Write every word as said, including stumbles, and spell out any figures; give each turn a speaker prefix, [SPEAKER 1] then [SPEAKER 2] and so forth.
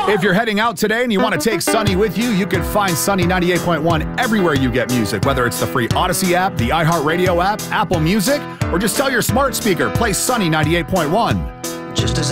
[SPEAKER 1] If you're heading out today and you want to take Sunny with you, you can find Sunny ninety-eight point one everywhere you get music, whether it's the free Odyssey app, the iHeartRadio app, Apple Music, or just tell your smart speaker, play Sunny ninety-eight point one.
[SPEAKER 2] Just as